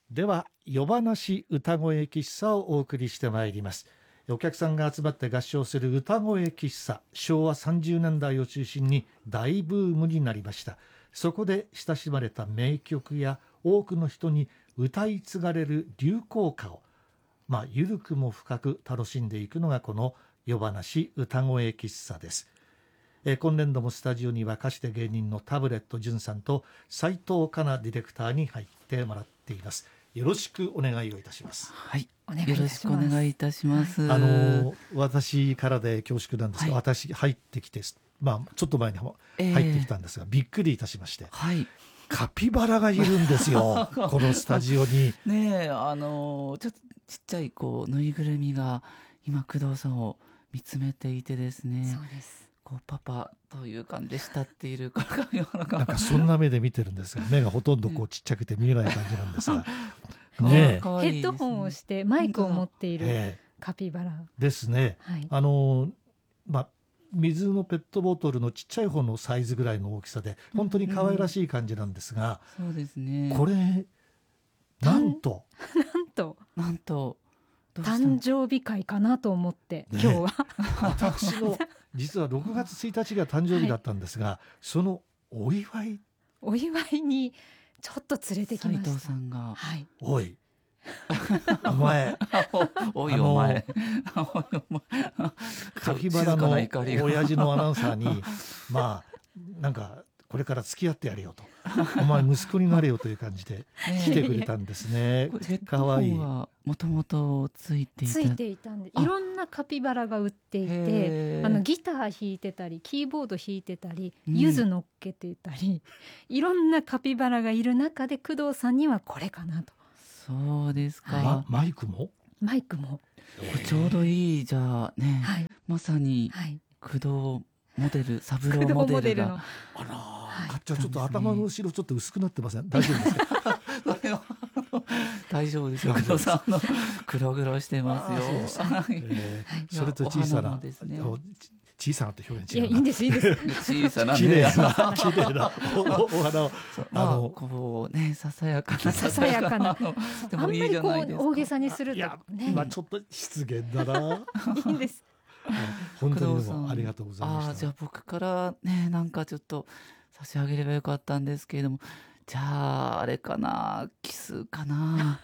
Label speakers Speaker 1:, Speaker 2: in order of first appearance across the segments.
Speaker 1: では夜話歌声喫茶をお送りしてまいります。お客さんが集まって合唱する歌声喫茶、昭和30年代を中心に大ブームになりました。そこで親しまれた名曲や多くの人に歌い継がれる流行歌を、緩くも深く楽しんでいくのがこの夜話歌声喫茶です。今年度もスタジオには歌手で芸人のタブレット純さんと斉藤かなディレクターに入ってもらっています。よろしくお願いをいたします。
Speaker 2: はい、
Speaker 3: お願いいたします。
Speaker 2: よろしくお願いいたします。
Speaker 1: 私からで恐縮なんですが、私入ってきて、ちょっと前に入ってきたんですが、びっくりいたしまして、カピバラがいるんですよこのスタジオに。
Speaker 2: ねえ、ちょっとちっちゃいぬいぐるみが今工藤さんを見つめていてですね。
Speaker 3: そうです。
Speaker 2: パパという感じで慕っている
Speaker 1: なんかそんな目で見てるんですが、目がほとんどちっちゃくて見えない感じなんですが、ね、
Speaker 3: ヘッドホンをしてマイクを持っているカピバラ
Speaker 1: ですね。水のペットボトルのちっちゃい方のサイズぐらいの大きさで本当に可愛らしい感じなんですが、
Speaker 2: そうですね。
Speaker 1: これなんと
Speaker 3: 誕生日会かなと思って、今日は
Speaker 1: 私の実は6月1日が誕生日だったんですが、そのお祝い
Speaker 3: にちょっと連れてきました。
Speaker 2: 斉藤さんが、
Speaker 1: おいお前
Speaker 2: おいお前
Speaker 1: カピバラの親父のアナウンサーになんかこれから付き合ってやれよとお前息子になれよという感じで来てくれたんですね。かわいい。
Speaker 2: もともとついていた
Speaker 3: んで、いろんなカピバラが売っていて、ギター弾いてたりキーボード弾いてたり柚子乗っけてたり、いろんなカピバラがいる中で工藤さんにはこれかなと。
Speaker 2: そうですか。
Speaker 1: マイクも
Speaker 2: ちょうどいい。じゃあね、まさに工藤モデル、三郎モデルが。
Speaker 1: じゃあちょっと頭の後ろちょっと薄くなってません？大丈夫ですか？
Speaker 2: 大丈夫ですよ。工藤さんの黒々してますよ。
Speaker 1: それと小さな小さなって表現違うな。
Speaker 3: いいんです
Speaker 2: 小さな
Speaker 1: 綺麗なお花
Speaker 3: を
Speaker 2: ささやかな
Speaker 3: でもいいじゃないですか。大げさにすると
Speaker 1: 今ちょっと失言だな。
Speaker 3: いいんです。
Speaker 1: 本当にでもありがとうございました。
Speaker 2: じゃあ僕からね、なんかちょっと差し上げればよかったんですけれども、じゃああれかな、キスかな。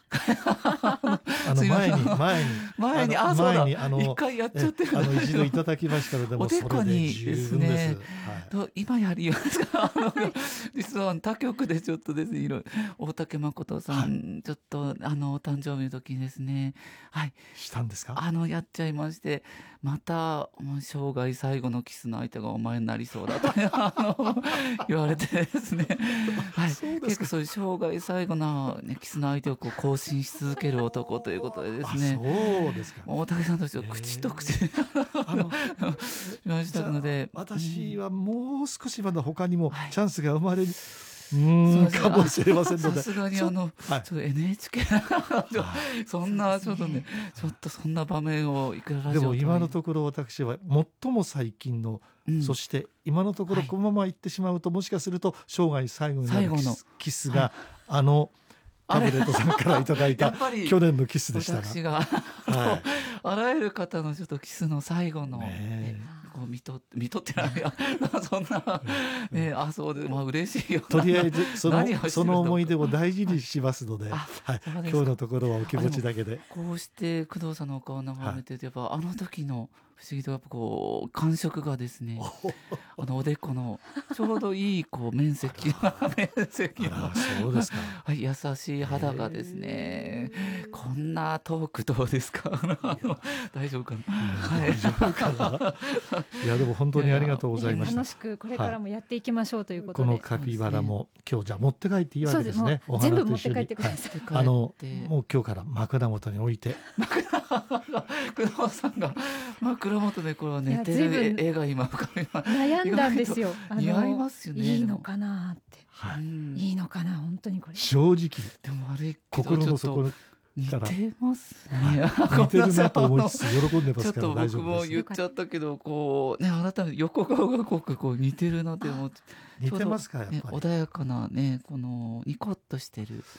Speaker 1: 前に
Speaker 2: 一回やっちゃってる。
Speaker 1: 一度いただきましたので、
Speaker 2: おでこにですね。今やりますか？実は他局でちょっとですね、大竹誠さん、ちょっとお誕生日の時にですね、
Speaker 1: したんですか？
Speaker 2: やっちゃいまして、また生涯最後のキスの相手がお前になりそうだと言われてですね、結構そういう生涯最後のキスの相手を更新し続ける男ということでですね。
Speaker 1: そうですか。
Speaker 2: 大竹さんとしては口と口で言わしたので、
Speaker 1: 私はもう少しまだ他にもチャンスが生まれるかもしれませんので、
Speaker 2: さすがにちょっと NHK そんなちょっとね、ちょっとそんな場面をいくらラジオ
Speaker 1: でも今のところ私は最も最近の、そして今のところこのまま行ってしまうと、もしかすると生涯最後になるキスがタブレットさんからいただいた去年のキスでしたが、
Speaker 2: 私があらゆる方のちょっとキスの最後の見とってないやそんなそうで嬉しいよ。
Speaker 1: とりあえずその思い出を大事にしますので、今日のところはお気持ちだけで。
Speaker 2: こうして工藤さんのお顔を眺めて、やっぱあの時の不思議とやっぱ感触がですね、おでこのちょうどいい面積
Speaker 1: そうですか。
Speaker 2: 優しい肌がですね、こんなトークどうですか？大丈夫かな？
Speaker 1: 大丈夫かな？いやでも本当にありがとうございました。
Speaker 3: 楽しくこれからもやっていきましょうということで、
Speaker 1: このカピバラも今日じゃあ持って帰っていいわけですね。
Speaker 3: 全部持って帰ってください。
Speaker 1: もう今日から枕元に置いて。
Speaker 2: 工藤さんが枕元でこれは寝てる絵が今
Speaker 3: 悩んだんですよ。
Speaker 2: 似合いますよね。
Speaker 3: いいのかなって、いいのかな本当にこれ。
Speaker 1: 正直
Speaker 2: でも悪い
Speaker 1: 心の底
Speaker 2: 似てますね。
Speaker 1: 似てるなと思いつつ喜んでますから大丈夫です。
Speaker 2: ちょっと僕も言っちゃったけど、あなたの横顔が似てるなって思って。
Speaker 1: 似てますか？やっぱり
Speaker 2: 穏やかなね、このニコッとしてる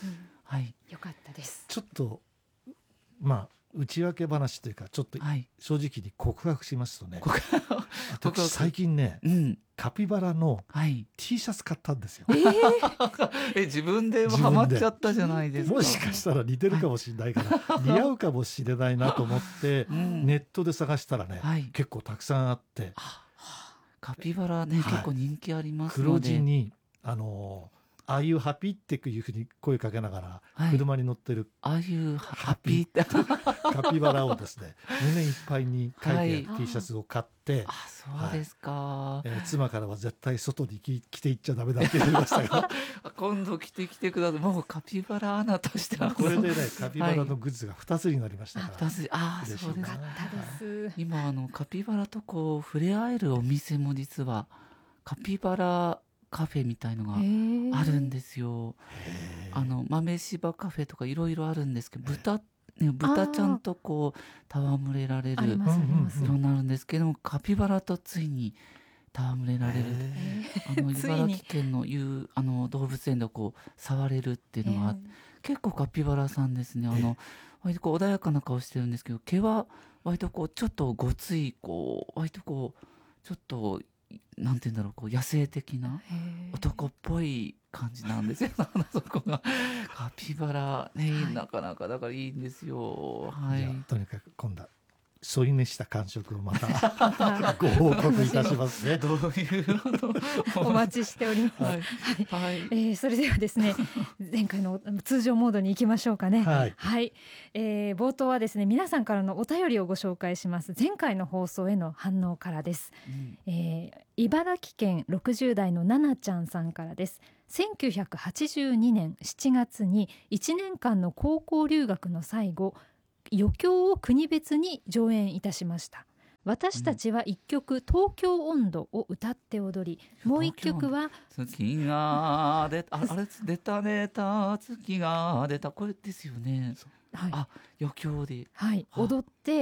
Speaker 2: はい
Speaker 3: よかったです。
Speaker 1: ちょっと内訳話というか、ちょっと
Speaker 2: はい
Speaker 1: 正直に告白しますとね、
Speaker 2: 告
Speaker 1: 私最近ね
Speaker 2: うん
Speaker 1: カピバラの
Speaker 2: はい
Speaker 1: T シャツ買ったんですよ。
Speaker 2: 自分で
Speaker 1: 自分で
Speaker 2: ハマっちゃったじゃないですか。
Speaker 1: もしかしたら似てるかもしれないから似合うかもしれないなと思って
Speaker 2: うん
Speaker 1: ネットで探したらね、
Speaker 2: はい
Speaker 1: 結構たくさんあって、
Speaker 2: カピバラね、
Speaker 1: はい
Speaker 2: 結構人気あります
Speaker 1: 黒
Speaker 2: ので。
Speaker 1: 地にああいうハピっていうふうに声かけながら、
Speaker 2: はい
Speaker 1: 車に乗ってる
Speaker 2: ああいうハッピーって
Speaker 1: カピバラをですね胸いっぱいに書いてある
Speaker 3: はい
Speaker 1: T シャツを買って、
Speaker 2: あ、そうですか。
Speaker 1: 妻からは絶対外に着ていっちゃダメだって言われましたが
Speaker 2: 今度来てください。もうカピバラアナとしては
Speaker 1: これでねカピバラのグッズが2つになりましたから、
Speaker 2: 二つ
Speaker 1: 嬉しい
Speaker 2: そうです
Speaker 1: な
Speaker 3: よかったです。
Speaker 2: 今カピバラとこう触れ合えるお店も実はカピバラカフェみたいのがあるんですよ。
Speaker 1: へー
Speaker 2: 豆柴カフェとかいろいろあるんですけど、豚ちゃんとこう戯れられる
Speaker 3: ありますあります。
Speaker 2: いろんなあるんですけども、カピバラとついに戯れられる
Speaker 3: ついに
Speaker 2: 茨城県の動物園でこう触れるっていうのがあって、結構カピバラさんですね、割とこう穏やかな顔してるんですけど、毛は割とこうちょっとごつい割とこうちょっとなんて言うんだろう、こう野生的な男っぽい感じなんですよそこがカピバラね、
Speaker 3: はい
Speaker 2: なかなかだからいいんですよ。
Speaker 1: じゃあとにかく今度は添い寝した感触をまた
Speaker 3: は
Speaker 1: ご報告いたしますね。
Speaker 2: どういう
Speaker 3: お待ちしております。
Speaker 2: はいはい
Speaker 3: それではですね前回の通常モードに行きましょうかね。
Speaker 1: はい
Speaker 3: 冒頭はですね皆さんからのお便りをご紹介します。前回の放送への反応からです。茨城県60代のななちゃんさんからです。1982年7月に1年間の高校留学の最後、余興を国別に上演いたしました。私たちは一曲、東京音頭を歌って踊り、もう一曲は
Speaker 2: 月が出た、あれ出た月が出た、これですよね。
Speaker 3: はい
Speaker 2: あ、余興で
Speaker 3: 踊って、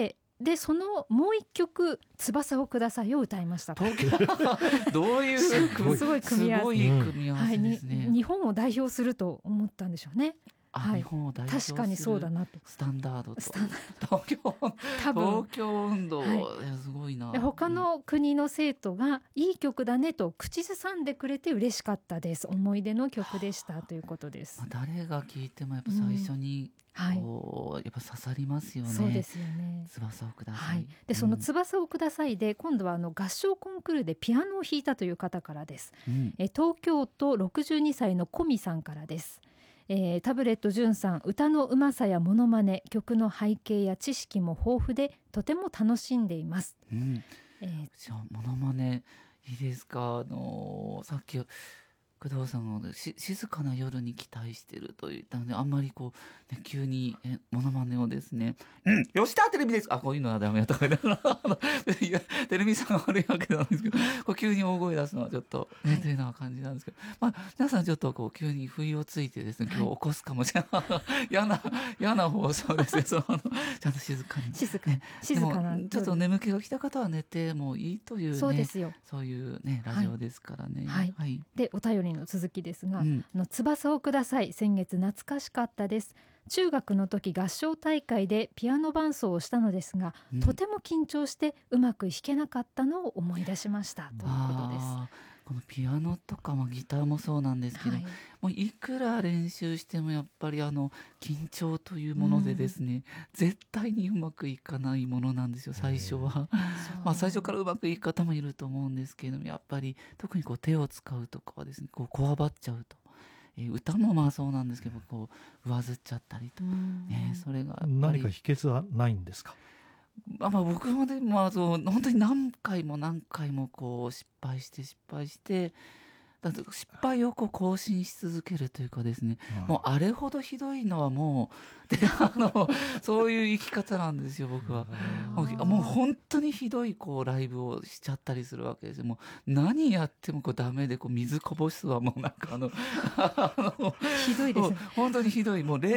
Speaker 3: でそのもう一曲翼をくださいを歌いました。
Speaker 2: 東京どういう
Speaker 3: すごい組み合わせ
Speaker 2: すごい組み合わせですね。
Speaker 3: 日本を代表すると思ったんでしょうね。
Speaker 2: 日本を代表する
Speaker 3: 確かにそうだなと。
Speaker 2: スタンダードと
Speaker 3: スタン
Speaker 2: 東
Speaker 3: 多分
Speaker 2: 京運動、
Speaker 3: はい
Speaker 2: いやすごいな。
Speaker 3: で他の国の生徒がいい曲だねと口ずさんでくれて嬉しかったです。思い出の曲でしたということです。
Speaker 2: 誰が聴いてもやっぱ最初にこう、やっぱ刺さりますよね。
Speaker 3: そうですよね。
Speaker 2: 翼をください。
Speaker 3: でその翼をくださいで今度は合唱コンクールでピアノを弾いたという方からです。東京都62歳のコミさんからです。タブレットじゅんさん、歌のうまさやモノマネ、曲の背景や知識も豊富でとても楽しんでいます。
Speaker 2: じゃあモノマネいいですか。さっき工藤さんが静かな夜に期待してると言ったので、あんまりこう、ね、急にモノマネをですね、吉田テレビです、こういうのはダメやとかねいやテレビさんが悪いわけなんですけど、こう急に大声出すのはちょっとね、というような感じなんですけど、皆さんちょっとこう急に不意をついてですね、今日起こすかもしれない嫌な放送ですねちゃんと静かに
Speaker 3: 静かな
Speaker 2: ちょっと眠気が来た方は寝てもいいというね、
Speaker 3: そうですよ。
Speaker 2: そういうねラジオですからね。
Speaker 3: でお便りの続きですが、翼をください、先月懐かしかったです。中学の時合唱大会でピアノ伴奏をしたのですが、とても緊張してうまく弾けなかったのを思い出しましたということです。
Speaker 2: このピアノとかギターもそうなんですけど、もういくら練習してもやっぱり緊張というものでですね、絶対にうまくいかないものなんですよ、最初は。最初からうまくいく方もいると思うんですけれども、やっぱり特にこう手を使うとかはですね、こわばっちゃうと、歌もそうなんですけど、こう上ずっちゃったりと、それがやっぱり
Speaker 1: 何か秘訣はないんですか。
Speaker 2: 僕もね、本当に何回もこう失敗してだって失敗をこう更新し続けるというかですね、もうあれほどひどいのはもうでそういう生き方なんですよ、僕は。もう本当にひどいこうライブをしちゃったりするわけですよ。もう何やってもこうダメで、こう水こぼすはもうなんか
Speaker 3: ひどいですね。
Speaker 2: 本当にひどい、もう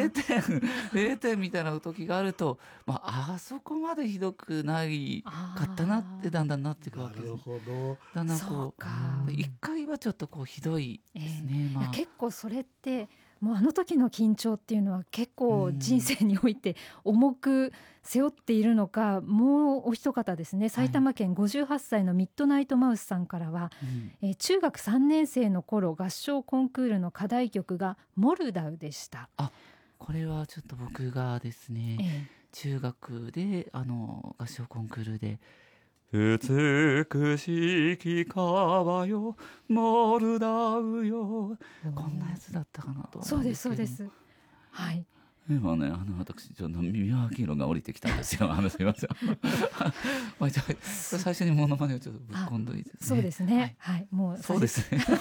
Speaker 2: 0点みたいな時があると、あそこまでひどくないかったなってだんだんなっていくわけです。
Speaker 1: なるほど。
Speaker 2: だんだんこう一回はちょっとこうひどいですね。
Speaker 3: 結構それってもうあの時の緊張っていうのは結構人生において重く背負っているのか、もうお一方ですね、埼玉県58歳のミッドナイトマウスさんからは、中学3年生の頃合唱コンクールの課題曲がモルダウでした。
Speaker 2: これはちょっと僕がですね、中学で合唱コンクールで美しき川よモルダウよ、こんなやつだったかなと思うんですけど。
Speaker 3: そうですそうです。はい。
Speaker 2: 今ね、私ちょっと耳脇色が降りてきたんですよ。すみません。まあ、最初にモノマネをちょっとぶっ込んどいて、ね、
Speaker 3: そうですね。はい、もう
Speaker 2: そうですね。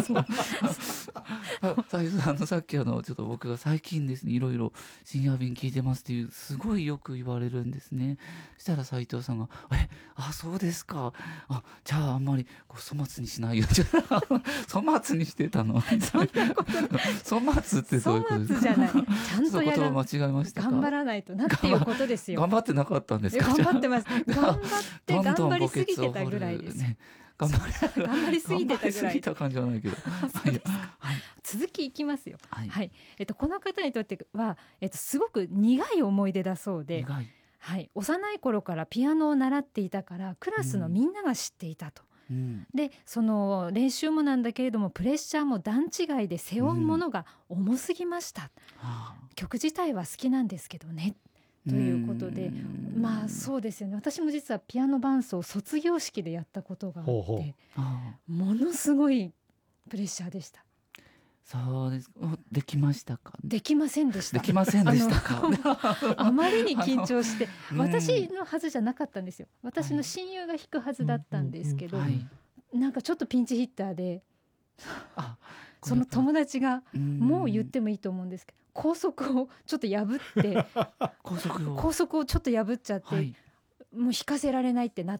Speaker 2: 最初さっきちょっと僕が最近ですね、いろいろ深夜便聞いてますっていうすごいよく言われるんですね。そしたら斉藤さんがそうですか。じゃああんまり粗末にしないよ。粗末にしてたの。
Speaker 3: そんなことない。
Speaker 2: 粗末ってどういうことですか。
Speaker 3: 粗末じゃない。ちゃんとやら
Speaker 2: 間違えましたか。
Speaker 3: 頑張らないとなっていうことですよ。
Speaker 2: 頑張ってなかったんですか。
Speaker 3: 頑張ってます。頑張りすぎてたぐらいです。頑張りすぎてたぐらい。
Speaker 2: 感じはないけど。
Speaker 3: 続きいきますよ。
Speaker 2: はい。
Speaker 3: はい。この方にとってはすごく苦い思い出だそうで、はい。幼い頃からピアノを習っていたからクラスのみんなが知っていたと。でその練習もなんだけれどもプレッシャーも段違いで背負うものが重すぎました、曲自体は好きなんですけどねということで、まあそうですよね。私も実はピアノ伴奏卒業式でやったことがあってものすごいプレッシャーでした。
Speaker 2: そうです。できましたか。
Speaker 3: できませんでした。
Speaker 2: できませんでしたか。
Speaker 3: あまりに緊張して私のはずじゃなかったんですよ。私の親友が弾くはずだったんですけど、なんかちょっとピンチヒッターでその友達がもう言ってもいいと思うんですけど、校則をちょっと破って校則をちょっと破っちゃって、もう弾かせられないってなっ